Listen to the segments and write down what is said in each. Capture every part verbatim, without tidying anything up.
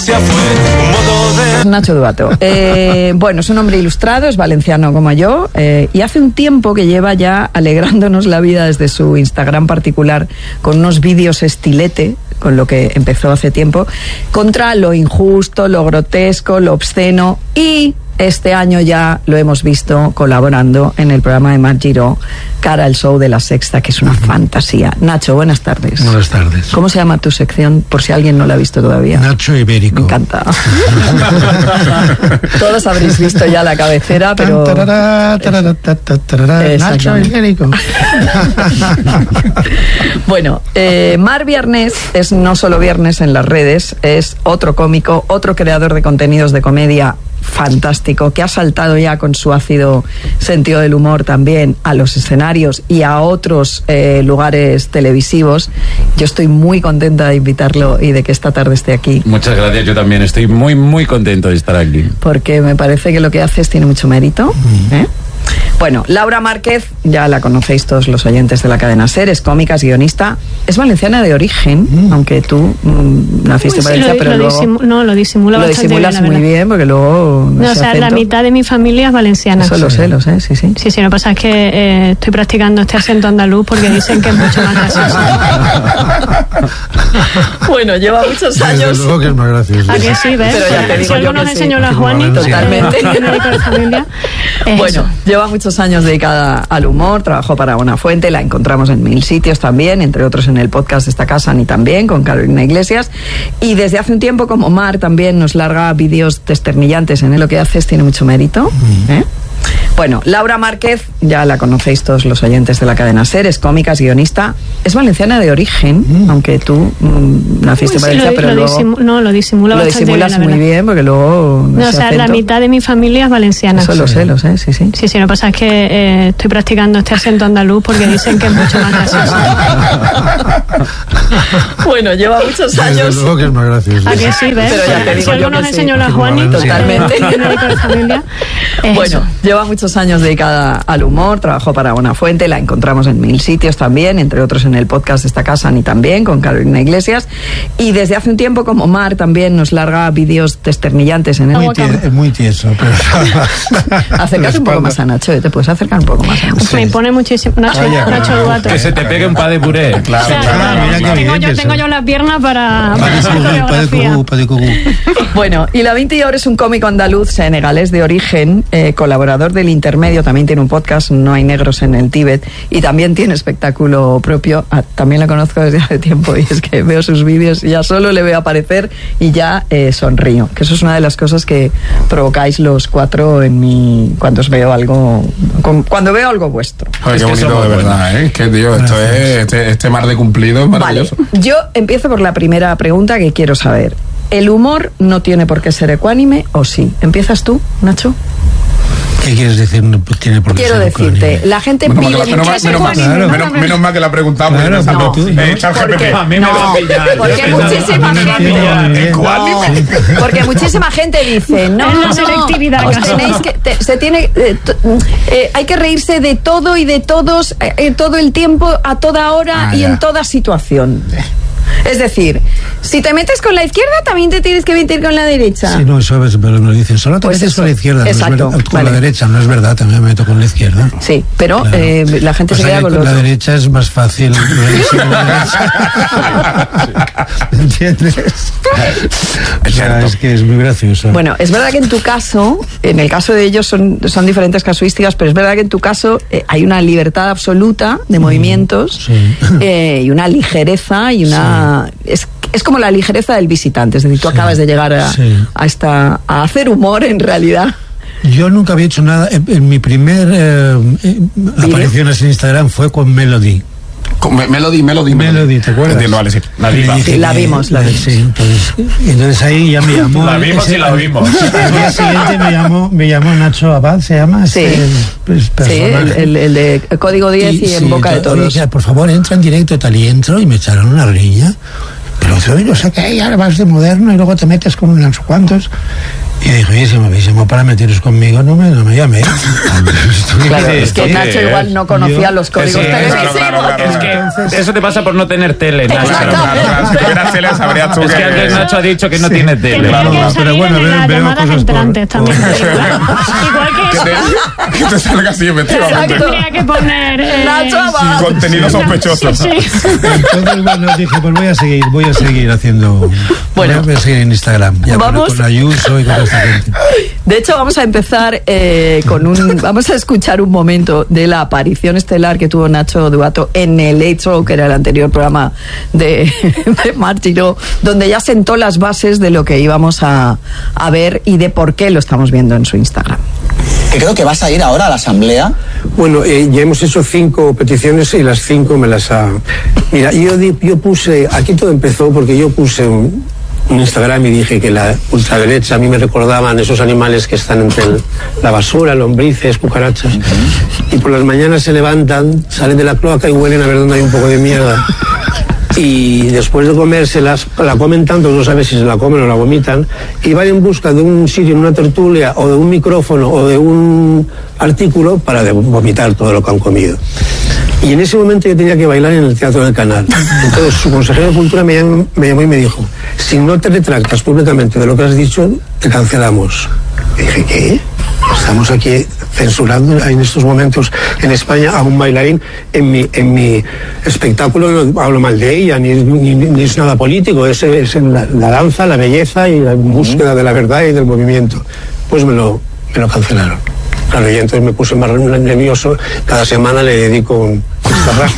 Nacho Duato. Eh, bueno, es un hombre ilustrado, es valenciano como yo, eh, y hace un tiempo que lleva ya alegrándonos la vida desde su Instagram particular con unos vídeos estilete, con lo que empezó hace tiempo, contra lo injusto, lo grotesco, lo obsceno, y este año ya lo hemos visto colaborando en el programa de Mar Giró, Cara al Show de La Sexta, que es una fantasía. Nacho, buenas tardes. Buenas tardes. ¿Cómo se llama tu sección, por si alguien no la ha visto todavía? Nacho Ibérico. Me encanta. Todos habréis visto ya la cabecera, pero... Tarará, tarará, tarará, Nacho Ibérico. Bueno, eh, Mar Viernes es no solo viernes en las redes, es otro cómico, otro creador de contenidos de comedia fantástico, que ha saltado ya con su ácido sentido del humor también a los escenarios y a otros eh, lugares televisivos. Yo estoy muy contenta de invitarlo y de que esta tarde esté aquí. Muchas gracias, yo también estoy muy muy contento de estar aquí. Porque me parece que lo que haces tiene mucho mérito, ¿eh? Bueno, Laura Márquez, ya la conocéis todos los oyentes de la cadena SER, es cómica, es guionista, es valenciana de origen, mm. aunque tú mm, naciste en Valencia, sí, lo, pero lo luego... Disimu- no, lo disimula lo bastante disimulas bien, muy bien, porque luego... No, o sea, acento, la mitad de mi familia es valenciana. Eso lo sé, lo sé, sí, sí. Sí, sí, lo que pasa es que eh, estoy practicando este acento andaluz porque dicen que es mucho más gracioso. Bueno, lleva muchos años... Desde luego que es más gracioso. ¿A que sí, ves? Pero ya te digo si algo yo nos que enseñó sí. la Juani, Totalmente. que es médico de familia, es Bueno, eso. lleva muchos años dedicada al humor, trabajó para Buenafuente, la encontramos en mil sitios también, entre otros en el podcast de esta casa, ni también, con Carolina Iglesias, y desde hace un tiempo, como Mar también nos larga vídeos desternillantes en lo que haces, tiene mucho mérito, ¿eh? Bueno, Laura Márquez, ya la conocéis todos los oyentes de la cadena SER, es cómica, es guionista, es valenciana de origen, mm. aunque tú mm, naciste en Uy, sí, Valencia, lo, pero lo luego... disimu- no, lo disimula lo bastante disimulas bien, la muy verdad. bien, porque luego... No, o ese sea, la acento- mitad de mi familia es valenciana. Eso lo sé, lo sé, sí, sí. Sí, sí, lo que pasa es que eh, estoy practicando este acento andaluz porque dicen que es mucho más gracioso. Bueno, lleva muchos Desde años... luego que es más gracioso. ¿A que sí, ves? Pero ya te digo si algo yo nos que sí. enseñó la Que Juani, como Totalmente. que es médico de familia, es Bueno, eso. lleva muchos años dedicada al humor, trabajó para Buenafuente, la encontramos en mil sitios también, entre otros en el podcast de esta casa, ni también, con Carolina Iglesias, y desde hace un tiempo, como Mar también nos larga vídeos desternillantes en el... Muy, tie- es muy tieso. Pero... Acércate un poco más a Nacho, ¿eh? Te puedes acercar un poco más a Nacho. Uf, me impone muchísimo. Nacho, Vaya, Nacho Duato. Que se te pegue un pa de puré. Claro, O sea, claro, mira qué tengo, bien yo, que tengo soy. yo las piernas para, para Pa de hacer cogú, pa de coreografía. cogú, pa de cogú. Bueno, y la Vinti ahora es un cómico andaluz senegalés de origen, eh, colaborador del Intermedio, también tiene un podcast, No hay negros en el Tíbet, y también tiene espectáculo propio. Ah, también la conozco desde hace tiempo y es que veo sus vídeos y ya solo le veo aparecer y ya eh, sonrío, que eso es una de las cosas que provocáis los cuatro en mi cuando os veo algo, con- cuando veo algo vuestro. Joder, Es qué que bonito somos de verdad, ¿eh? Es que, tío, esto es, este, este mar de cumplido es Vale, maravilloso. yo empiezo por la primera pregunta que quiero saber. ¿El humor no tiene por qué ser ecuánime o sí? ¿Empiezas tú, Nacho? ¿Qué quieres decir? No tiene por qué Quiero ser decirte, ecuánime. la gente Menos pide mal que la- menos mucho mal- menos mal- Claro. menos- menos mal que la preguntamos. Claro, porque pero no, tú- eh, no. Chat G P T. Porque- A mí me no, va a pillar. porque Yo pensaba- muchísima a mí me gente- pilla. Bien. Ecuánime. Porque muchísima gente dice, no, Es la no, selectividad, os ¿acaso? tenéis que, te- se tiene, eh, t- eh, hay que reírse de todo y de todos, eh, eh, todo el tiempo, a toda hora Ah, y ya. en toda situación. Es decir, si te metes con la izquierda, también te tienes que meter con la derecha. Sí, no, eso es, pero nos dicen, solo te Pues metes eso. con la izquierda, no es Exacto, verdad, con vale. la derecha, no es verdad, también me meto con la izquierda. Sí, pero Claro. eh, la gente Pues se queda ahí con con los... la derecha es más fácil reírse con la derecha. ¿Entiendes? O sea, es que es muy gracioso. Bueno, es verdad que en tu caso, en el caso de ellos son, son diferentes casuísticas, pero es verdad que en tu caso eh, hay una libertad absoluta de movimientos sí. eh, y una ligereza y una... Es, es como la ligereza del visitante, es decir, tú Sí, acabas de llegar a, sí. a, esta, a hacer humor en realidad. Yo nunca había hecho nada. En, en mi primer eh, eh, aparición en Instagram fue con Melody. Con me- Melody, Melody, Melody, ¿te acuerdas? Entiendo, vale, sí. La Y le diva. dije Sí, la que- vimos, la vimos. Sí, entonces, entonces ahí ya me llamó. La vimos ese- y la vimos. Al día siguiente me llamó, me llamó Nacho Abad, se llama. Sí. Este, pues, Sí, personaje. el, el- el de Código diez y, en sí, boca de oye, todos. que, por favor, entra en directo y tal, y entro y me echaron una riña. Pero soy no sé qué, y ahora vas de moderno y luego te metes con unos cuantos. Y dijo, oye, si me habéis llamado para meteros conmigo, no me, no me llaméis. Claro, es que ¿Qué Nacho es? igual no conocía Yo- los códigos Sí, televisivos. claro, claro, claro. Es que eso te pasa por no tener tele, Nacho. Claro, claro, claro. Si tuvieras tele sabrías tú Es que antes Nacho ha dicho que no tiene tele. Tendría Claro, que pero salir bueno, en veo- las veo llamadas cosas por- entrantes también. por- Igual que Que eso. te, que te salga así, efectivamente. Exacto. Tendría que poner... eh, Nacho va. Contenido sospechoso. Sí, sí. Entonces, bueno, dije, pues voy a seguir, voy a seguir haciendo. Bueno. voy a seguir en Instagram. Ya Vamos. con Ayuso y con toda esta gente. De hecho, vamos a empezar eh, con un. Vamos a escuchar un momento de la aparición estelar que tuvo Nacho Duato en el Late Show, que era el anterior programa de, de Mar Giró, donde ya sentó las bases de lo que íbamos a, a ver y de por qué lo estamos viendo en su Instagram. Que creo que vas a ir ahora a la asamblea. Bueno, eh, ya hemos hecho cinco peticiones y las cinco me las ha... Mira, yo, di- yo puse, aquí todo empezó porque yo puse un, un Instagram y dije que la ultraderecha a mí me recordaban esos animales que están entre el- la basura, lombrices, cucarachas, y por las mañanas se levantan, salen de la cloaca y huelen a ver dónde hay un poco de mierda. Y después de comérselas, la comen tanto, no sabes si se la comen o la vomitan, y van en busca de un sitio, en una tertulia, o de un micrófono, o de un artículo para de- vomitar todo lo que han comido. Y en ese momento yo tenía que bailar en el Teatro del Canal. Entonces su consejero de Cultura me llamó, me llamó y me dijo, si no te retractas públicamente de lo que has dicho, te cancelamos. Y dije, ¿qué? Estamos aquí censurando en estos momentos en España a un bailarín. En mi, en mi espectáculo no hablo mal de ella, ni, ni, ni es nada político, es, es en la, la danza, la belleza y la búsqueda de la verdad y del movimiento. Pues me lo, me lo cancelaron. Claro, y entonces me puse más nervioso. Cada semana le dedico un Instagram.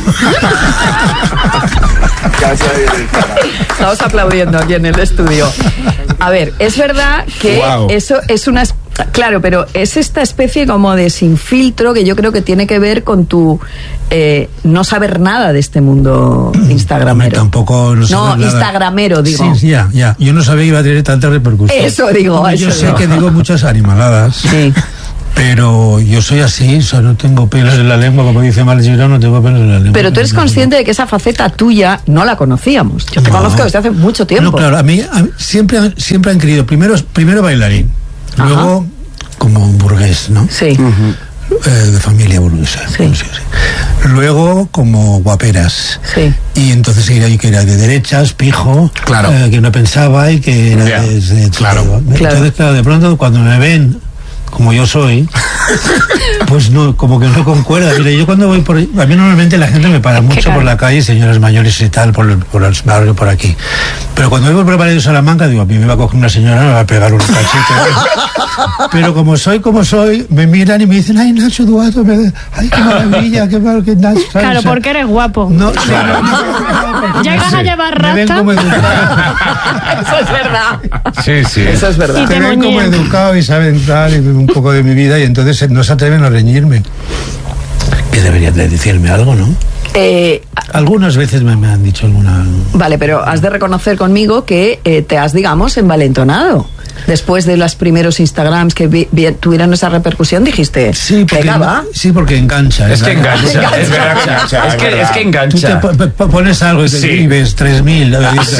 Estamos aplaudiendo aquí en el estudio. A ver, es verdad que Wow. eso es una... es- Claro, pero es esta especie como de sin filtro que yo creo que tiene que ver con tu eh, no saber nada de este mundo instagramero. Tampoco no, No, saber nada. instagramero, digo. Sí, ya, ya. Yo no sabía que iba a tener tanta repercusión. Eso digo, Hombre, eso Yo sé digo. que digo muchas animaladas. Sí. Pero yo soy así, o sea, no tengo pelos en la lengua, como dice Mar Giró, no tengo pelos en la lengua. Pero tú eres No, no. consciente de que esa faceta tuya no la conocíamos. Yo te No. conozco desde hace mucho tiempo. No, claro, a mí, a mí siempre, han- siempre han querido, primero, primero bailarín, Ajá. luego como un burgués, ¿no? Sí. Eh, de familia burguesa. Sí. Sí, sí. Luego como guaperas. Sí. Y entonces era, que era de derechas, pijo, Claro. eh, que no pensaba y que era Ya, de, de- claro. Entonces, Claro. claro, de pronto cuando me ven como yo soy, pues no, como que no concuerda. Mira, yo cuando voy por... A mí normalmente la gente me para mucho claro. por la calle, señoras mayores y tal, por el, por el barrio, por aquí. Pero cuando voy por el barrio de Salamanca, digo, a mí me va a coger una señora, me va a pegar un cachete. Pero como soy como soy, me miran y me dicen, ay, Nacho Duato, me... ay, qué maravilla, qué mal que Nacho... ¿sabes? Claro, O sea, porque eres guapo. No, claro. No, Ya que vas a llevar me ven rasta. como educado. Eso es verdad. Sí, sí. Eso es verdad. Y te Me ven como moñean. educado y saben tal, y un poco de mi vida, y entonces no se atreven a reñirme. Que deberían de decirme algo, ¿no? Eh, Algunas veces me, me han dicho alguna... Vale, pero has de reconocer conmigo que eh, te has, digamos, envalentonado. Después de los primeros Instagrams que vi- vi- tuvieron esa repercusión, dijiste, Sí, porque, venga, va. sí, porque engancha. Es que ¿verdad? engancha. Es verdad que Engancha, engancha. Es es que, verdad. es que Tú te engancha. po- po- pones algo y te Sí. y ves tres mil. Sí.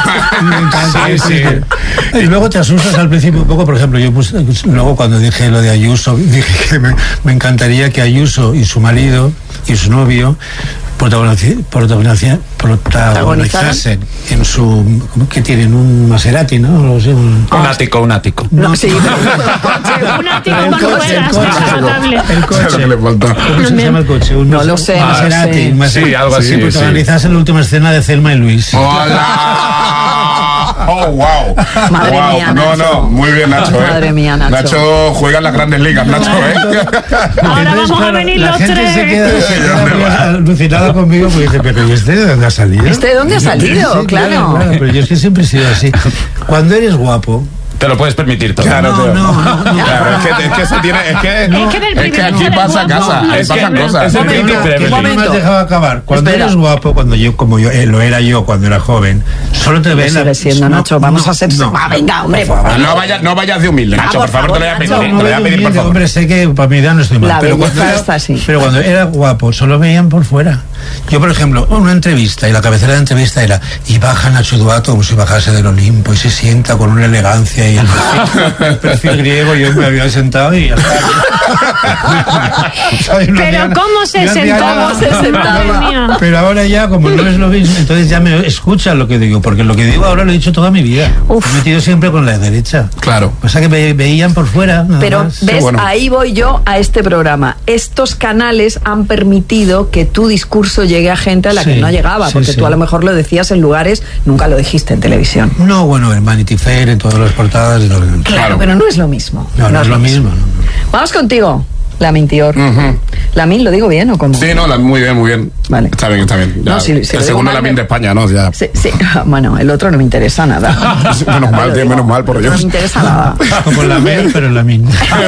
Y, Sí, sí. y luego te asustas al principio un poco. Por ejemplo, yo puse, luego cuando dije lo de Ayuso, dije que me, me encantaría que Ayuso y su marido y su novio protagonici- protagonici- protagonizasen en su... ¿cómo que tienen? Un Maserati, ¿no? No sé, un- Un ático, un ático. No, sí, Un ático El con coche, el ruedas, coche. descapotable. El Eso es lo coche. que le falta. ¿Cómo se llama el coche? Un No Mas- lo sé, un no lo Maserati, sé. un Maserati. Sí, algo así, Sí, sí. protagonizas en la última escena de Thelma y Luis. ¡Hola! ¡Oh, wow! Madre Wow. mía, No, Nacho. no, muy bien, Nacho. ¿eh? Madre mía, Nacho. Nacho juega en las grandes ligas, Nacho, ¿eh? Ahora Entonces, vamos a venir la los gente tres. se queda, se queda ¿Dónde muy va? alucinada conmigo porque dice, pero ¿y este de dónde ha salido? ¿Este de dónde ha salido? Sí, Claro. Pero yo es que siempre he sido así. Cuando eres guapo... Te lo puedes permitir todo. Claro, No, tío. no, no, no. Claro, es que, es que se tiene. Es que, Es que del es que aquí privilegio pasa del casa, guapo. ahí Es que pasan es cosas. el Un momento, príncipe de un Belén. No me has momento. dejado acabar. Cuando Espera. eres guapo, cuando yo, como yo, eh, lo era yo cuando era joven, solo te Lo ven... la- sigue siendo, no, Nacho. Vamos no, a ser... no. Ah, venga, hombre, Por favor. No vayas, no vayas de humilde, Ah, Nacho, por por favor, te lo voy a favor, pedir. Nacho. Te No, lo voy a no, pedir, por humilde, favor. hombre, sé que para mi edad no estoy mal. La pero belleza cuando era, está así. pero cuando era guapo, solo me veían por fuera. Yo, por ejemplo, una entrevista, y la cabecera de la entrevista era, y baja Nacho Duato como si bajase del Olimpo, y se sienta con una elegancia, y el perfil, el perfil griego, yo me había sentado y ya está. Pero ¿cómo se sentaba? ¿Cómo se sentaba? Pero ahora ya, como no es lo mismo, entonces ya me escuchan lo que digo, porque lo que digo ahora lo he dicho toda mi vida. Uf. Me he metido siempre con la derecha. Claro. O sea que me veían por fuera. Nada Pero más. ves, bueno. ahí voy yo a este programa. Estos canales han permitido que tu discurso llegue a gente a la que Sí, no llegaba, sí, porque sí. tú a lo mejor lo decías en lugares, nunca lo dijiste en televisión. No, bueno, en Vanity Fair, en todas las portadas. De todo. Claro, Claro. pero no es lo mismo. No, no es lo mismo. no, no. Vamos contigo, Lamin Tior. Ujú. Lamin, ¿lo digo bien o cómo? Sí, no, la- muy bien, muy bien. Vale. Está bien, está bien. Ya. No, si- si lo el digo segundo mal, Lamin me- de España, ¿no? Ya. Sí, sí. Bueno, el otro no me interesa nada. Menos mal, Lo tío, digo. menos mal, por No Dios. me interesa nada. Como la Mer, pero en la misma.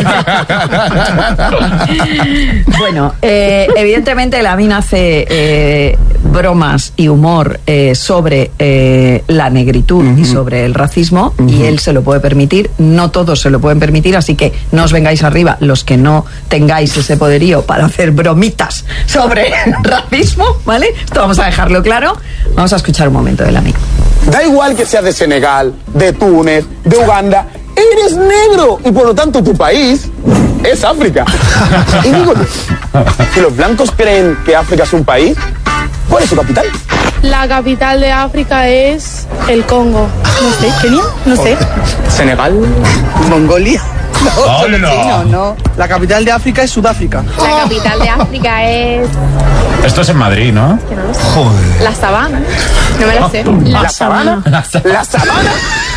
Bueno, eh, evidentemente Lamin hace eh, bromas y humor eh, sobre eh, la negritud y sobre el racismo, y él se lo puede permitir. No todos se lo pueden permitir, así que no os vengáis arriba los que no tengáis ese poderío para hacer bromitas sobre racismo, ¿vale? Esto vamos a dejarlo claro. Vamos a escuchar un momento de Lamin. Da igual que seas de Senegal, de Túnez, de Uganda, eres negro y por lo tanto tu país es África. Y digo, si los blancos creen que África es un país, ¿cuál es su capital? La capital de África es el Congo. No sé, ¿Kenia? No sé. Senegal. Mongolia. ¡Hola! No. La capital de África es Sudáfrica. La capital de África es... Esto es en Madrid, ¿no? que no lo sé. Joder. La Sabana. No me lo sé. ¿La sabana? ¿La sabana?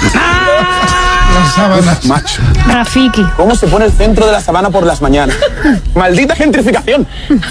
Las sábanas. Macho, Rafiki. ¿cómo se pone el centro de la sabana por las mañanas? ¡Maldita gentrificación!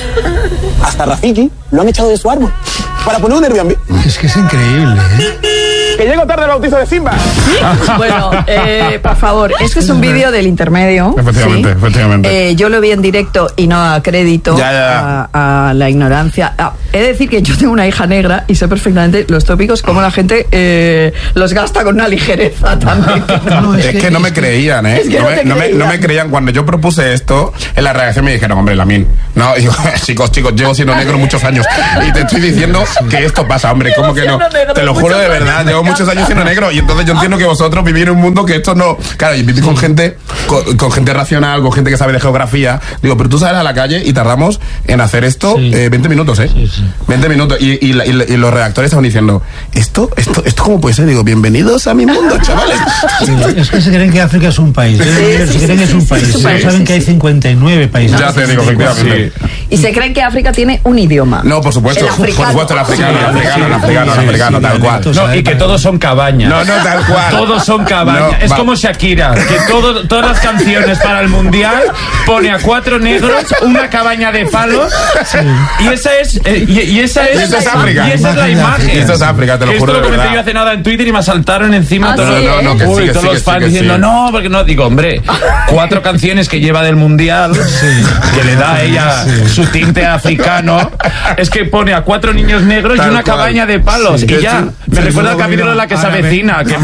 Hasta Rafiki lo han echado de su árbol para poner un Airbnb. Es que es increíble, ¿eh? Que llego tarde al bautizo de Simba. Bueno, eh, por favor, este es un vídeo del intermedio. Efectivamente, ¿sí? efectivamente. Eh, yo lo vi en directo y no a crédito Ya, ya. A, a la ignorancia. Ah, he de decir que yo tengo una hija negra y sé perfectamente los tópicos, cómo la gente eh, los gasta con una ligereza también. No, Es que no me creían, ¿eh? Es que no, no me, te no, me, creían. no me creían. Cuando yo propuse esto, en la redacción me dijeron, hombre, Lamin. No, y digo, chicos, chicos, llevo siendo negro muchos años. Y te estoy diciendo que esto pasa, hombre. ¿Cómo que no? Siendo negro Te lo juro muchos de años, verdad. me Llevo muchos encanta. años siendo negro. Y entonces yo entiendo que vosotros vivís en un mundo que esto no. Claro, y vivís con gente, con, con gente racional, con gente que sabe de geografía. Digo, pero tú sales a la calle y tardamos en hacer esto Sí. eh, veinte minutos, ¿eh? Sí, sí. veinte minutos. Y, y, la- y la- y los redactores estaban diciendo, ¿esto, esto, esto cómo puede ser? Digo, bienvenidos a mi mundo, chavales. Sí, es que se creen que África es un país. Se sí, creen sí, que es sí, un sí, país. es un No país, saben sí, que hay sí. cincuenta y nueve países. Ya te digo, efectivamente. Y se creen que África tiene un idioma. No, por supuesto, El africano. por supuesto, el africano, el africano, el africano, el Sí, africano, sí, tal sí, cual. sí, No, y que todos son cabañas. No, no, tal cual. Todos son cabañas. No, es va. como Shakira, que todo, todas las canciones para el mundial pone a cuatro negros, una cabaña de palos, y esa es, eh, y, y esa es, Y eso es África. y esa es la imagen. Y eso es África, te lo Esto juro de lo comenté verdad. yo hace nada en Twitter y me saltaron encima Ah, todos, sí, los- ¿eh? No, no, que Uy, sí, que todos sí, los que sí, fans que diciendo sí. no, porque no, digo, hombre, cuatro canciones que lleva del mundial, que le da a ella su tinte africano, es que pone a cuatro niños negros Tal y una cual. cabaña de palos, Sí, y que ya, sí. me Sí, recuerda al luego capítulo de la que se árabe. avecina, que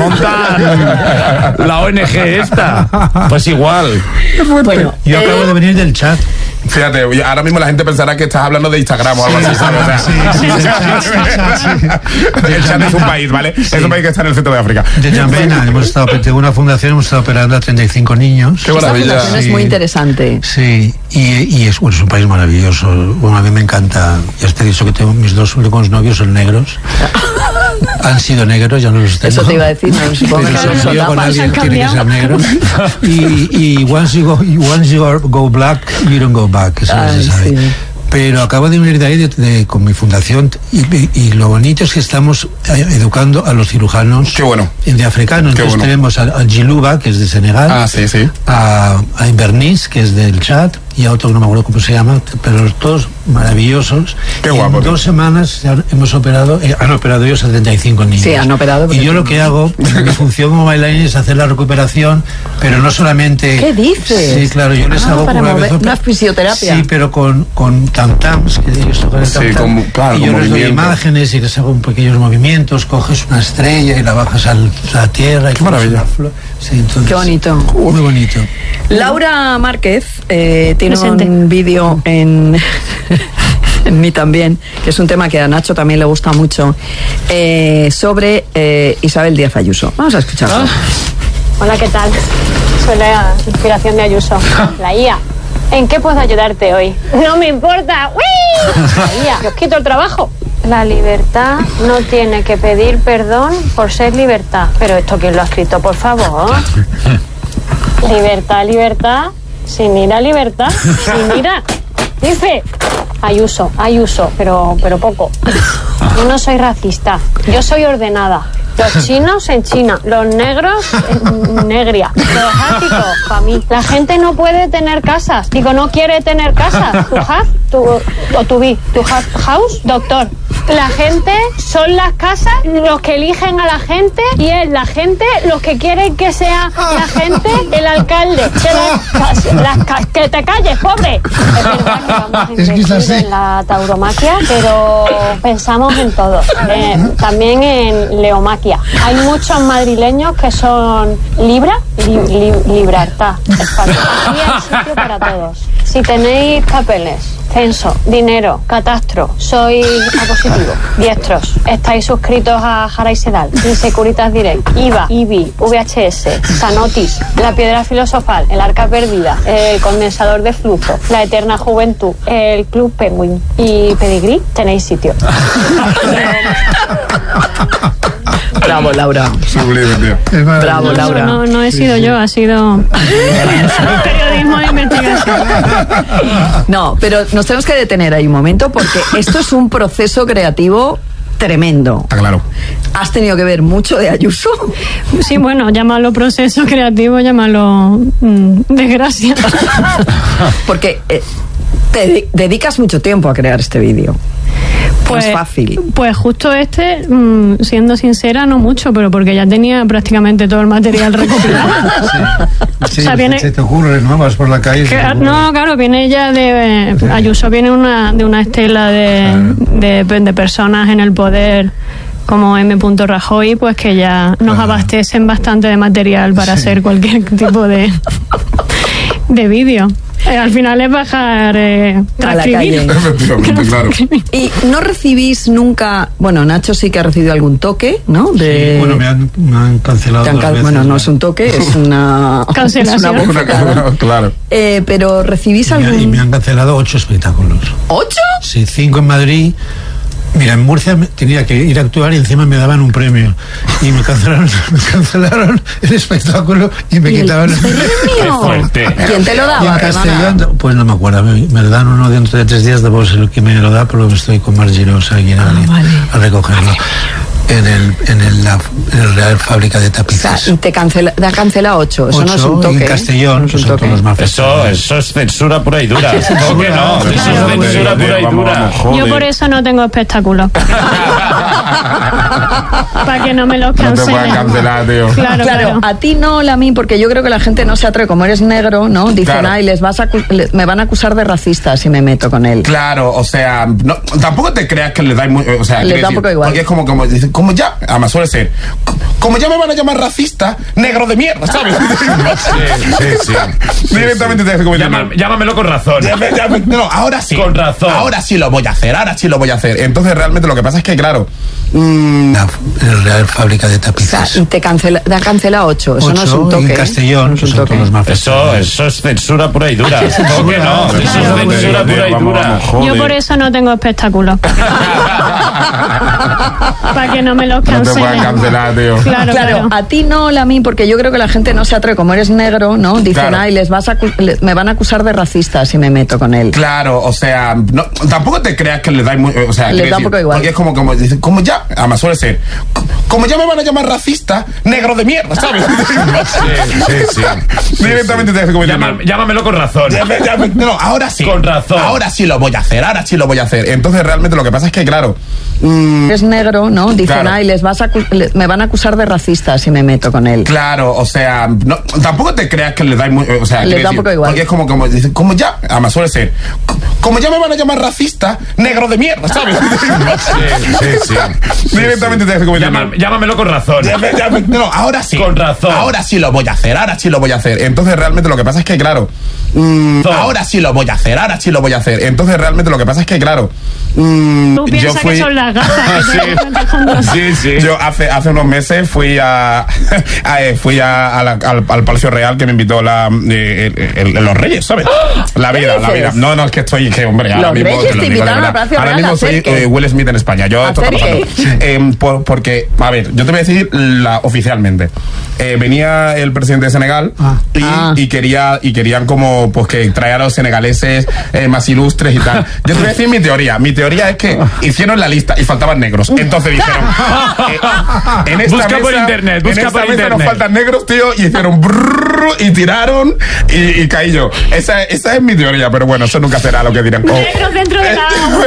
montan la O N G esta, pues igual. Bueno, Yo eh, acabo de venir del chat. Fíjate, ahora mismo la gente pensará que estás hablando de Instagram o algo así, ¿sabes? O sea, Sí, sí, del chat, del chat, sí. el chat es un país, ¿vale? Es un país que está en el centro de África. De Jambena, hemos estado, tengo una fundación, hemos estado operando a treinta y cinco niños. Qué esta maravilla. fundación es Sí. muy interesante. Sí, y, y es, bueno, es un país maravilloso. Bueno, a mí me encanta. Ya te he dicho que tengo mis dos últimos novios son negros. Han sido negros, ya no los tengo. Eso te iba a decir, no, supongo Pero que si no me son lío con tapas. alguien han tiene que ser negro. Y, y once you go, once you are- go black, you don't go back. Eso no Ay, se sabe. sí. Pero acabo de venir de ahí de- de- con mi fundación y, y- y lo bonito es que estamos eh, educando a los cirujanos Qué bueno. de africanos. Qué Entonces bueno. tenemos a, a Giluba, que es de Senegal, Ah, sí, sí. a, a Inverness, que es del Chad, y a otro que no me acuerdo cómo se llama, pero todos maravillosos. Qué Y guapo, en tío. dos semanas ya hemos operado, eh, han operado ellos a treinta y cinco niños. Sí, han operado, pero Y yo sí. lo que hago, mi función como bailarín es hacer la recuperación, pero no solamente... ¿Qué dices? Sí, claro, yo les Ah, hago para una mover- vez... una fisioterapia. Sí, pero con, con tam-tams, que ellos tocan el Sí, tam-tam. con- claro, y con yo les doy movimiento. imágenes y les hago un pequeños movimientos, coges una estrella y la bajas a la tierra. Y coges maravilla. una flor. Sí, entonces, Qué bonito. Muy bonito. Laura Márquez eh, tiene Presente. un vídeo en en mí también, que es un tema que a Nacho también le gusta mucho, eh, sobre eh, Isabel Díaz Ayuso. Vamos a escucharlo. Ah. Hola, ¿qué tal? Soy la inspiración de Ayuso, la I A. ¿En qué puedo ayudarte hoy? No me importa. ¡Uy! La I A, os quito el trabajo. La libertad no tiene que pedir perdón por ser libertad. Pero esto, ¿quién lo ha escrito, por favor? Libertad, libertad, sin ir a libertad, sin ir a... Dice Ayuso, Ayuso, pero, pero poco. Yo no soy racista, yo soy ordenada. Los chinos en China, los negros en negria, los asiáticos para mí. La gente no puede tener casas. Digo, no quiere tener casas. Tu have, tu, o tu be, tu have house, doctor. La gente son las casas los que eligen a la gente y es la gente los que quieren que sea la gente el alcalde. Que, las, las, que te calles, pobre. Es verdad que vamos a invertir en la tauromaquia, pero pensamos en todos. Eh, también en leomaquia. Hay muchos madrileños que son Libra, li, li, Libertad. Aquí hay sitio para todos. Si tenéis papeles, censo, dinero, catastro, sois A positivo, diestros, estáis suscritos a Jara y Sedal, Insecuritas Direct, I V A, I B I, V H S, Sanotis, la piedra filosofal, el arca perdida, el condensador de flujo, la eterna juventud, el Club Penguin y Pedigrí, tenéis sitio. Bravo, Laura. Sublime, tío. Bravo, Laura. No, no, no he sido sí, yo, sí. Ha sido periodismo de investigación. No, pero nos tenemos que detener ahí un momento porque esto es un proceso creativo tremendo. Está claro. ¿Has tenido que ver mucho de Ayuso? Sí, bueno, llámalo proceso creativo, llámalo mmm, desgracia. Porque eh, te de- dedicas mucho tiempo a crear este vídeo. Pues, no es fácil. Pues justo este, mmm, siendo sincera, no mucho, pero porque ya tenía prácticamente todo el material recopilado. Sí, o sea, viene, se te ocurre, ¿no? Vas por la calle. Que, no, claro, viene ya de... Sí. Ayuso viene una, de una estela de, de, de personas en el poder como M. Rajoy, pues que ya nos claro. abastecen bastante de material para sí. hacer cualquier tipo de, de vídeo. Eh, al final es bajar eh, transcribir. Claro. Y no recibís nunca, bueno, Nacho sí que ha recibido algún toque, ¿no? De... Sí, bueno, me han, me han cancelado. Han cal... veces, bueno, no es un toque, es una cancelación. Es una una, claro. Eh, pero recibís y algún. Me, y me han cancelado ocho espectáculos. ¿Ocho? Sí, cinco en Madrid. Mira, en Murcia tenía que ir a actuar y encima me daban un premio. Y me cancelaron, me cancelaron el espectáculo y me ¿Y quitaban el premio. ¿Quién te lo daba? Y en Castellón, pues no me acuerdo, me, me lo dan uno dentro de tres días, debo ser el que me lo da, pero estoy con Margirosa y ah, vale. a recogerlo. En el, en el, la, en el Real Fábrica de Tapices. O sea, y te cancela, te ha cancelado ocho, eso ocho, no es un toque. Y en Castellón, no es un son toque. todos los más eso, eso es censura pura y dura. ¿Cómo que no? Eso es censura pura y dura. Yo por eso no tengo espectáculos. Para que no me los cancelen. No te puedan cancelar, tío. Claro, claro, claro, a ti no, a mí, porque yo creo que la gente no se atreve, como eres negro, ¿no? Dicen, claro. ay, les vas a, me van a acusar de racista si me meto con él. Claro, o sea, no, tampoco te creas que le da muy, o sea, le da un poco igual. Porque es como, como, como ya, además suele ser, como ya me van a llamar racista, negro de mierda, ¿sabes? Sí, sí, sí. Directamente sí, sí. te como Llama, llámamelo con razón. Llame, llame, no, ahora sí. Con razón. Ahora sí lo voy a hacer, ahora sí lo voy a hacer. Entonces realmente lo que pasa es que, claro, mmm, la, la Real Fábrica de Tapices. O sea, y te cancela, te ha cancelado ocho, eso ocho, no es un toque. Y en Castellón, no es un son toque. Todos los más eso, eso es censura pura y dura. ¿Cómo que no? Eso es censura pura y dura. Yo por eso no tengo espectáculos. Para que no me los cancelen. No te puedan cancelar, tío. Claro, claro, claro, a ti no, a mí, porque yo creo que la gente no se atreve, como eres negro, ¿no? Dicen, claro. ay, les vas a, me van a acusar de racista si me meto con él. Claro, o sea, no, tampoco te creas que le da muy, o sea, le da un poco igual. Porque es como, como, como ya, además suele ser, como ya me van a llamar racista, negro de mierda, ¿sabes? Sí, sí, sí. Directamente sí, sí. te como Llama, llámamelo con razón. Llame, llame, no, ahora sí. Con razón. Ahora sí lo voy a hacer, ahora sí lo voy a hacer. Entonces realmente lo que pasa es que, claro, mmm, es negro, ¿no? Dicen, claro. ay, les vas a, me van a acusar de racista si me meto con él. Claro, o sea, no, tampoco te creas que le da muy, o sea, le da un poco igual. Porque es como, como, como ya, además suele ser, como ya me van a llamar racista, negro de mierda, ¿sabes? Sí, sí, sí. Directamente te estoy cometiendo. Llama, llámamelo con razón. Llame, llame, no, ahora sí. Con razón. Ahora sí lo voy a hacer, ahora sí lo voy a hacer. Entonces realmente lo que pasa es que, claro, mmm, ahora sí lo voy a hacer, ahora sí lo voy a hacer. Entonces realmente lo que pasa es que, claro, mmm, Tú piensas yo fui... que son las gafas. Que Sí, sí. Yo hace, hace unos meses fui a, a fui a, a la, al, al Palacio Real que me invitó la, eh, el, el, los Reyes, ¿sabes? La vida, la vida. No, no, es que estoy, que hombre, ahora los mismo, Reyes te, te invitaron al Palacio Real. Ahora mismo soy eh, Will Smith en España. Yo esto está pasando. Eh, por, porque, a ver, yo te voy a decir la, oficialmente. Eh, venía el presidente de Senegal ah. Y, ah. y quería y querían como pues que traer a los senegaleses eh, más ilustres y tal. Yo te voy a decir mi teoría. Mi teoría es que hicieron la lista y faltaban negros. Entonces dijeron, eh, en esta busca mesa, por internet, busca en esta por mesa internet. nos faltan negros, tío, y hicieron brrr, y tiraron y, y caí yo. Esa, esa es mi teoría, pero bueno, eso nunca será lo que dirán. Oh. Negros dentro de la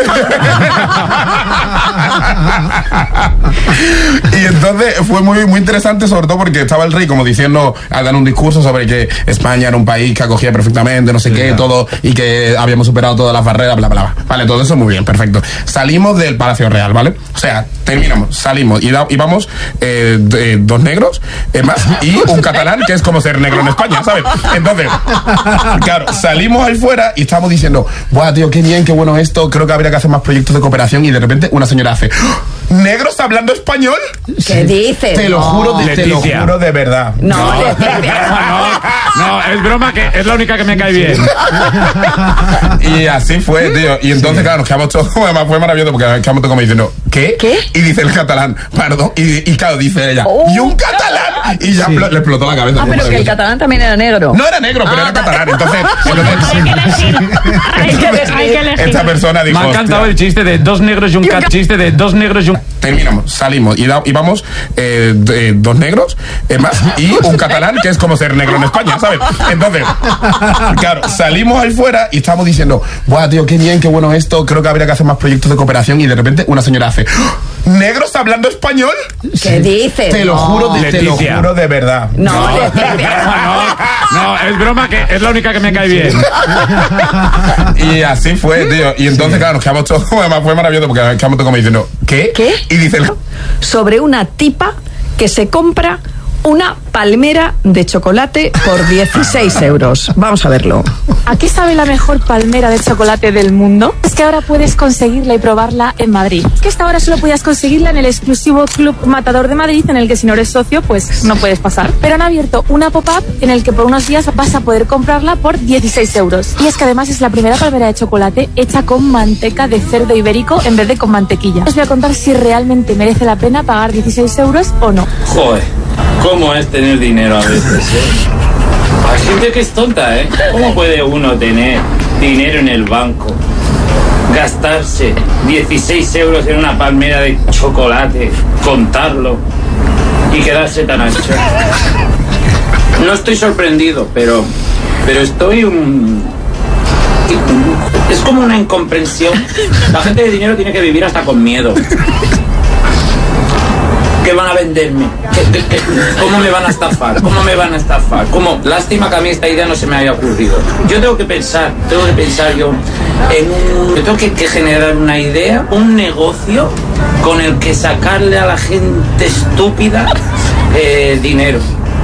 Y entonces fue muy, muy interesante, sobre todo porque estaba el rey como diciendo, dando un discurso sobre que España era un país que acogía perfectamente, no sé sí, qué, claro. todo, y que habíamos superado todas las barreras, bla, bla, bla. Vale, todo eso muy bien, perfecto. Salimos del Palacio Real, ¿vale? O sea, terminamos, salimos y, da, y vamos eh, de, dos negros eh, más y un catalán, que es como ser negro en España, ¿sabes? Entonces, claro, salimos ahí fuera y estamos diciendo, buah, tío, qué bien, qué bueno esto, creo que habría que hacer más proyectos de cooperación, y de repente una señora hace, ¿negros hablando español? ¿Qué dices? Te lo no. juro, de, te lo juro de verdad. No, no, no, no, es broma, que es la única que me cae bien. Y así fue, tío. Y entonces, claro, nos quedamos todos, además fue maravilloso porque nos quedamos todos como diciendo, ¿qué? ¿Qué? Y dice el catalán, perdón, y, y claro, dice ella, oh, ¿y un catalán? Y ya sí. le explotó la cabeza. Ah, pero que el catalán también era negro. No era negro, pero ah, era catalán. Entonces, entonces hay que elegir. Hay que elegir. Hay que elegir. Esta persona dijo, me ha encantado hostia. El chiste de dos negros y un cat, chiste de dos negros y un... Terminamos, salimos y, da, y vamos eh, de, dos negros eh, más y un catalán, que es como ser negro en España, ¿sabes? Entonces, claro, salimos ahí fuera y estamos diciendo, buah, tío, qué bien, qué bueno esto, creo que habría que hacer más proyectos de cooperación, y de repente una señora hace, ¿negros hablando español? ¿Qué dices? Te lo no. juro, de, te lo juro de verdad. No, no, no, no, es broma, que es la única que me cae bien. Y así fue, tío. Y entonces, sí. claro, nos quedamos todos, además fue maravilloso porque nos quedamos todos como diciendo, ¿qué? ¿Qué? Y dice el... sobre una tipa que se compra una palmera de chocolate por dieciséis euros. Vamos a verlo. ¿A qué sabe la mejor palmera de chocolate del mundo? Es que ahora puedes conseguirla y probarla en Madrid. Es que hasta ahora solo podías conseguirla en el exclusivo Club Matador de Madrid, en el que si no eres socio, pues no puedes pasar. Pero han abierto una pop-up en el que por unos días vas a poder comprarla por dieciséis euros. Y es que además es la primera palmera de chocolate hecha con manteca de cerdo ibérico en vez de con mantequilla. Os voy a contar si realmente merece la pena pagar dieciséis euros o no. Joder, ¿cómo es tener dinero a veces, eh? Hay gente que es tonta, ¿eh? ¿Cómo puede uno tener dinero en el banco, gastarse dieciséis euros en una palmera de chocolate, contarlo y quedarse tan ancho? No estoy sorprendido, pero, pero estoy un... Es como una incomprensión. La gente de dinero tiene que vivir hasta con miedo. ¿Qué van a venderme? ¿Qué, qué, qué? ¿Cómo me van a estafar? ¿Cómo me van a estafar? ¿Cómo? Lástima que a mí esta idea no se me haya ocurrido. Yo tengo que pensar, tengo que pensar yo en un... Yo tengo que, que generar una idea, un negocio con el que sacarle a la gente estúpida eh, dinero.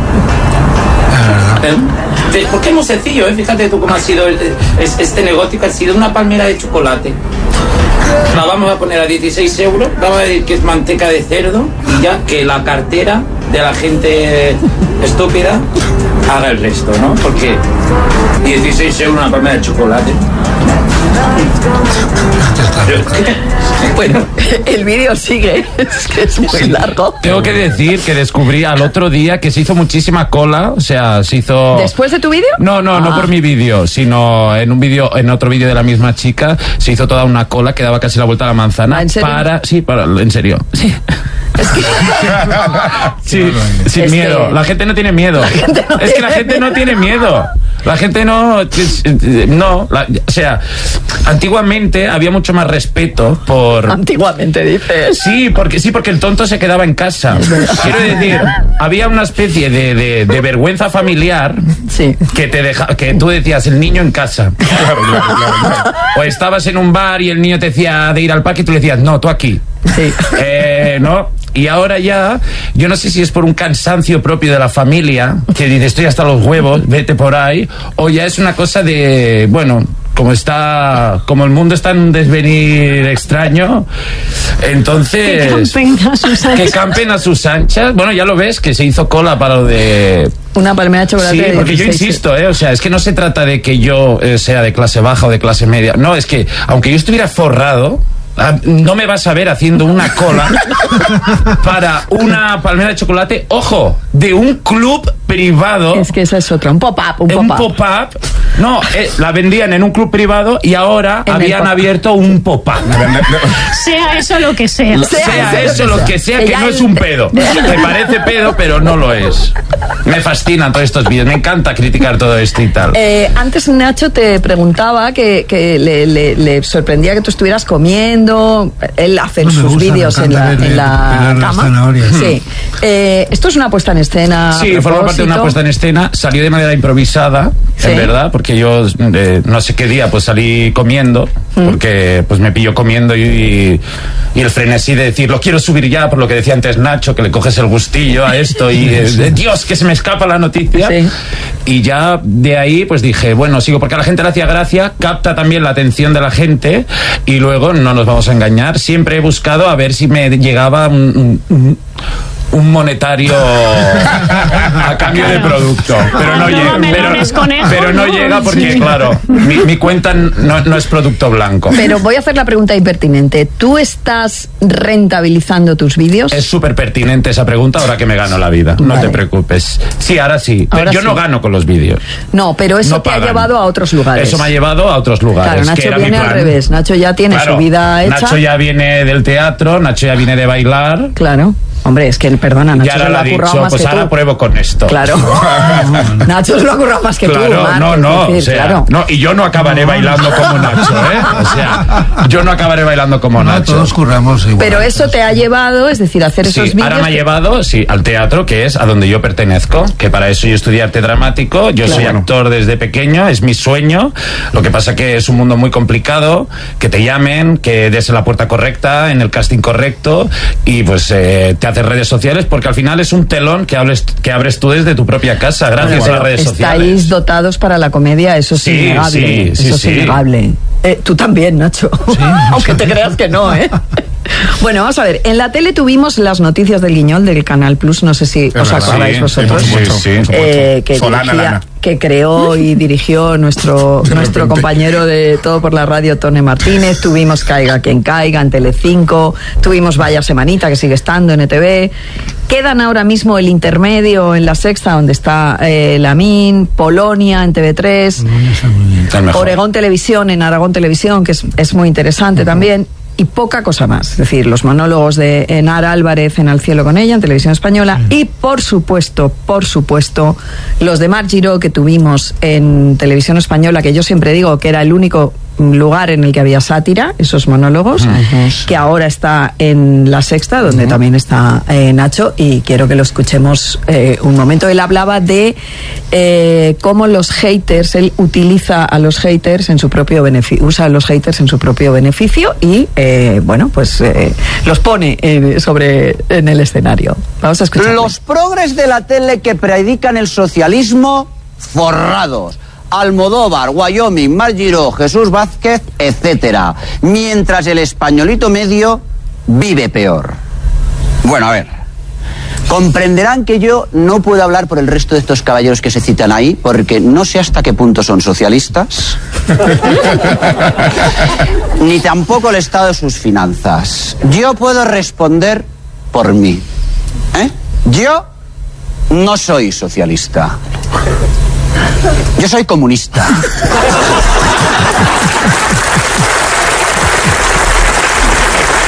¿Eh? Porque es muy sencillo, ¿eh? Fíjate tú cómo ha sido el, este negocio, que ha sido una palmera de chocolate. La vamos a poner a dieciséis euros, vamos a decir que es manteca de cerdo, y ya que la cartera de la gente estúpida haga el resto, ¿no? Porque dieciséis euros una palmera de chocolate. Bueno, el vídeo sigue, es que es muy largo. Tengo que decir que descubrí al otro día que se hizo muchísima cola, o sea, se hizo... ¿Después de tu vídeo? No, no, ah. no por mi vídeo, sino en un vídeo, en otro vídeo de la misma chica, se hizo toda una cola que daba casi la vuelta a la manzana. ¿En serio? Para, sí, para, en serio, sí. Es que... sí, sin es miedo. que... La gente no tiene miedo. No es que la gente miedo. no tiene miedo. La gente no, no, la, o sea, antiguamente había mucho más respeto por... Antiguamente, dices. Sí, porque sí, porque el tonto se quedaba en casa. Quiero decir, había una especie de, de, de vergüenza familiar sí. que te deja, que tú decías, el niño en casa. Claro, claro, claro, claro. O estabas en un bar y el niño te decía de ir al parque y tú le decías, no, tú aquí. Sí. Eh, ¿no? Y ahora ya, yo no sé si es por un cansancio propio de la familia, que dice, estoy hasta los huevos, vete por ahí, o ya es una cosa de, bueno, como está, como el mundo está en un desvenir extraño, entonces... Que campen a sus anchas. Que campen a sus anchas. Bueno, ya lo ves, que se hizo cola para lo de... Una palmera de chocolate. Sí, de porque yo dieciséis. insisto, ¿eh? O sea, es que no se trata de que yo eh, sea de clase baja o de clase media. No, es que, aunque yo estuviera forrado... no me vas a ver haciendo una cola para una palmera de chocolate, ojo, de un club privado. Es que esa es otra, un pop-up, un pop-up. Un pop-up. No, eh, la vendían en un club privado y ahora En habían el pop-up. abierto un pop-up. Sea eso lo que sea. Sea, Sea eso lo que sea, que, Que ya no el- es un pedo. Me parece pedo, pero no lo es. Me fascinan todos estos vídeos, me encanta criticar todo esto y tal. Eh, antes Nacho te preguntaba que, que le, le- le sorprendía que tú estuvieras comiendo. Él hace No, me sus gusta, me vídeos en encanta la, verle en la pelar las cama. zanahorias. Sí. Eh, esto es una puesta en escena. Sí, a forma parte de una propósito. puesta en escena. Salió de manera improvisada, Sí. en verdad, porque yo eh, no sé qué día pues salí comiendo, Mm. porque pues me pilló comiendo y, y, y el frenesí de decir, lo quiero subir ya, por lo que decía antes Nacho, que le coges el gustillo a esto y eh, de, Dios, que se me escapa la noticia. Sí. Y ya de ahí pues dije, bueno, sigo, porque a la gente le hacía gracia, capta también la atención de la gente y luego, no nos vamos a engañar, siempre he buscado a ver si me llegaba un... un, un un monetario a cambio de producto, pero no Ah, llega, no, melones, pero, conejos, pero no ¿no? llega porque Sí. claro, mi, mi cuenta no, no es producto blanco. Pero voy a hacer la pregunta impertinente. ¿Tú estás rentabilizando tus vídeos? Es súper pertinente esa pregunta ahora que me gano la vida, no Vale. te preocupes. Sí, ahora sí, pero Ahora yo sí. no gano con los vídeos. No, pero eso No te ha pagan. llevado a otros lugares. Eso me ha llevado a otros lugares. Claro, que Nacho era mi viene al plan. revés. Nacho ya tiene Claro, su vida hecha. Nacho ya viene del teatro, Nacho ya viene de bailar. Claro. Hombre, es que él, perdona, Nacho Ya se ahora lo lo ha ha currado dicho, más pues que ahora tú. pruebo con esto. Claro. Nacho se lo ha currado más que tú, Claro, Marc, no, es no, decir, o sea, claro. no, y yo no acabaré bailando como Nacho, ¿eh? O sea, yo no acabaré bailando como No, Nacho. todos curramos igual. Pero eso te ha llevado, es decir, a hacer Sí, esos vídeos. ahora me ha que- llevado, sí, al teatro, que es a donde yo pertenezco, que para eso yo estudié arte dramático, yo soy Claro. actor desde pequeño, es mi sueño, lo que pasa que es un mundo muy complicado, que te llamen, que des en la puerta correcta, en el casting correcto, y pues eh, te haces redes sociales, porque al final es un telón que, hables, que abres tú desde tu propia casa, gracias Bueno, a las redes estáis sociales. dotados para la comedia, eso es Sí, innegable. sí, sí, eso es sí. innegable. Eh, tú también, Nacho. Aunque te creas que no, ¿eh? Bueno, vamos a ver. En la tele tuvimos las noticias del Guiñol del Canal Plus. No sé si os verdad. acordáis Sí, vosotros. sí, por supuesto, sí, sí. por supuesto. Eh, que, Solana, dirigía- Lana. que creó y dirigió nuestro, De nuestro repente. compañero de Todo por la Radio, Tone Martínez. Tuvimos Caiga quien caiga en Telecinco. Tuvimos Vaya Semanita, que sigue estando en E T V. Quedan ahora mismo el intermedio en La Sexta, donde está eh, Lamín, Polonia en T V tres. El mejor. Oregón Televisión en Aragón Televisión, que es, es muy interesante también, y poca cosa más. Es decir, los monólogos de Enara Álvarez en Al Cielo con ella, en Televisión Española, y por supuesto, por supuesto, los de Marc Giró que tuvimos en Televisión Española, que yo siempre digo que era el único lugar en el que había sátira, esos monólogos, que ahora está en La Sexta, donde también está eh, Nacho, y quiero que lo escuchemos eh, un momento. Él hablaba de eh, cómo los haters, él utiliza a los haters en su propio beneficio, usa a los haters en su propio beneficio y, eh, bueno, pues eh, los pone eh, sobre en el escenario. Vamos a escuchar. Los progres de la tele que predican el socialismo, forrados. Almodóvar, Wyoming, Marc Giró, Jesús Vázquez, etcétera. Mientras el españolito medio vive peor. Bueno, a ver. Comprenderán que yo no puedo hablar por el resto de estos caballeros que se citan ahí, porque no sé hasta qué punto son socialistas, ni tampoco el estado de sus finanzas. Yo puedo responder por mí. ¿Eh? Yo no soy socialista. Yo soy comunista.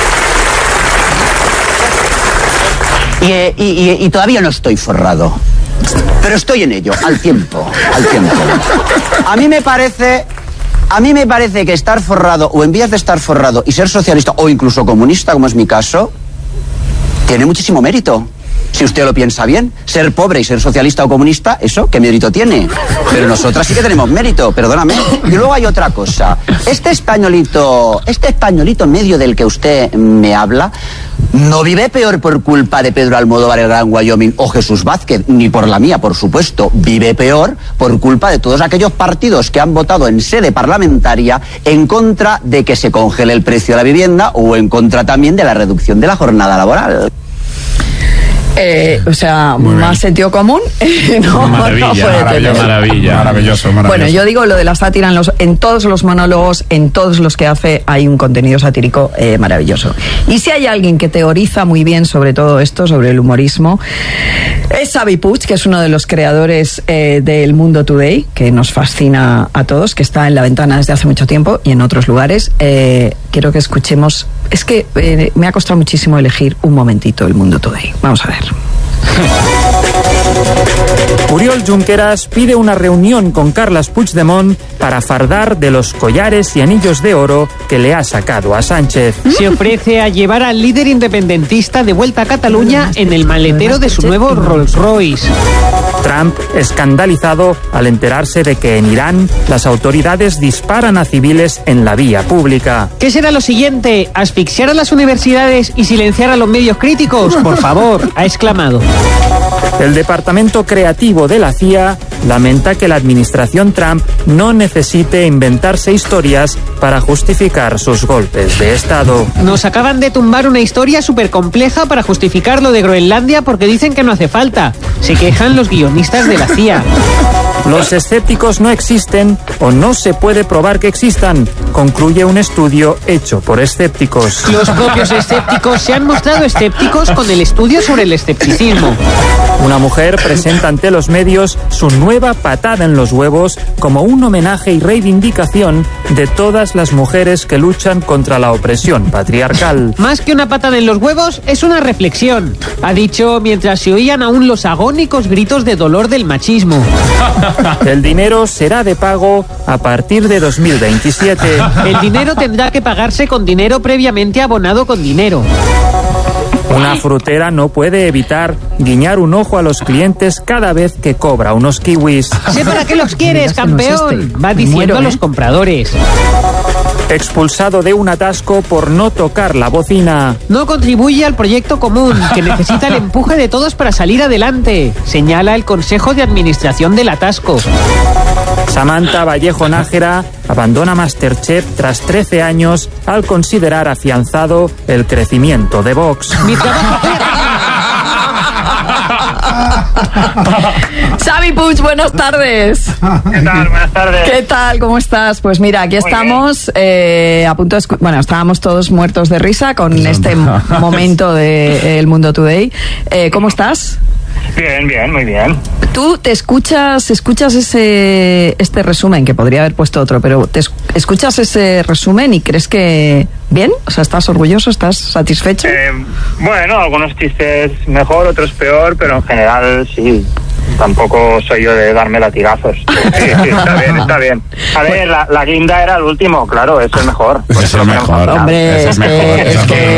Y, y- y- y todavía no estoy forrado. Pero estoy en ello, al tiempo, al tiempo. A mí me parece... A mí me parece que estar forrado, o en vías de estar forrado, y ser socialista, o incluso comunista, como es mi caso, tiene muchísimo mérito. Si usted lo piensa bien, ser pobre y ser socialista o comunista, ¿eso qué mérito tiene? Pero nosotras sí que tenemos mérito, perdóname. Y luego hay otra cosa. Este españolito, este españolito medio del que usted me habla, no vive peor por culpa de Pedro Almodóvar, el Gran Wyoming, o Jesús Vázquez, ni por la mía, por supuesto. Vive peor por culpa de todos aquellos partidos que han votado en sede parlamentaria en contra de que se congele el precio de la vivienda o en contra también de la reducción de la jornada laboral. Eh, o sea, más sentido común. no, maravilla, no puede maravilla, tener. maravilla. Maravilloso, maravilloso. Bueno, yo digo lo de la sátira en, los, en todos los monólogos, en todos los que hace, hay un contenido satírico eh, maravilloso. Y si hay alguien que teoriza muy bien sobre todo esto, sobre el humorismo, es Xavi Puig, que es uno de los creadores eh, del Mundo Today, que nos fascina a todos, que está en La Ventana desde hace mucho tiempo y en otros lugares. Eh, quiero que escuchemos. Es que eh, me ha costado muchísimo elegir un momentito el Mundo Today. Vamos a ver. Oriol Junqueras pide una reunión con Carles Puigdemont para fardar de los collares y anillos de oro que le ha sacado a Sánchez. Se ofrece a llevar al líder independentista de vuelta a Cataluña en el maletero de su nuevo Rolls Royce. Trump escandalizado al enterarse de que en Irán las autoridades disparan a civiles en la vía pública. ¿Qué será lo siguiente? ¿Asfixiar a las universidades y silenciar a los medios críticos? Por favor, ha exclamado. El departamento creativo de la C I A lamenta que la administración Trump no necesite inventarse historias para justificar sus golpes de Estado. Nos acaban de tumbar una historia súper compleja para justificar lo de Groenlandia porque dicen que no hace falta. Se quejan los guionistas de la C I A. Los escépticos no existen o no se puede probar que existan, concluye un estudio hecho por escépticos. Los propios escépticos se han mostrado escépticos con el estudio sobre el escepticismo. Una mujer presenta ante los medios su nueva patada en los huevos como un homenaje y reivindicación de todas las mujeres que luchan contra la opresión patriarcal. Más que una patada en los huevos, es una reflexión. Ha dicho mientras se oían aún los agónicos gritos de dolor del machismo. El dinero será de pago a partir de dos mil veintisiete. El dinero tendrá que pagarse con dinero previamente abonado con dinero. Una frutera no puede evitar guiñar un ojo a los clientes cada vez que cobra unos kiwis. Sé para qué los quieres, campeón. Va diciendo a los compradores. Expulsado de un atasco por no tocar la bocina. No contribuye al proyecto común, que necesita el empuje de todos para salir adelante, señala el Consejo de Administración del Atasco. Samantha Vallejo Nájera abandona MasterChef tras trece años al considerar afianzado el crecimiento de Vox. Mi trabajo... Xavi Puig, buenas tardes. ¿Qué tal? Buenas tardes. ¿Qué tal? ¿Cómo estás? Pues mira, aquí Muy estamos eh, a punto de... Escu- bueno, estábamos todos muertos de risa con este momento de El Mundo Today. Eh, ¿Cómo estás? Bien, bien, muy bien. ¿Tú te escuchas escuchas ese este resumen, que podría haber puesto otro, pero te escuchas ese resumen y crees que bien? O sea, ¿estás orgulloso? ¿Estás satisfecho? Eh, bueno, algunos chistes mejor, otros peor, pero en general sí. Tampoco soy yo de darme latigazos. Sí, sí, está bien, está bien. A ver, la, la guinda era el último, claro, eso es mejor. Pues eso es mejor. Hombre, eso es es mejor. que, es que